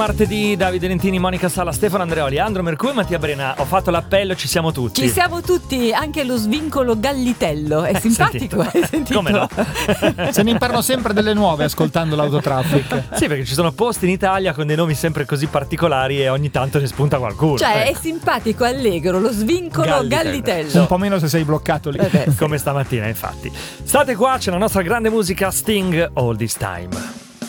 Martedì, Davide Lentini, Monica Sala, Stefano Andreoli, Andro Mercuri, Mattia Brena. Ho fatto l'appello, ci siamo tutti. Ci siamo tutti, anche lo svincolo Gallitello. È simpatico, hai sentito? Come no? Se ne imparano sempre delle nuove ascoltando l'autotraffic. Sì, perché ci sono posti in Italia con dei nomi sempre così particolari e ogni tanto ne spunta qualcuno. Cioè, è simpatico, allegro, lo svincolo Gallitello. Un po' meno se sei bloccato lì. Come stamattina, infatti. State qua, c'è la nostra grande musica Sting All This Time.